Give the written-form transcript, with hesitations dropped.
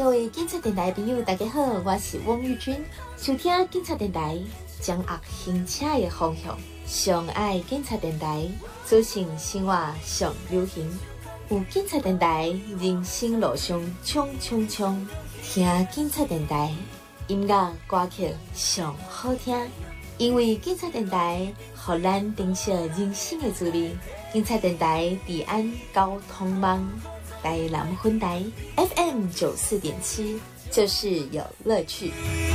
各位警察电台朋友，大家好，我是汪玉君。收听警察电台，掌握行车的方向。上爱警察电台，资讯生活上流行。有警察电台，人生路上冲冲冲。听警察电台，音乐歌曲上好听。因为警察电台，互咱珍惜人生的滋味。警察电台治安交通网。台南分台 FM 94.7，就是有乐趣。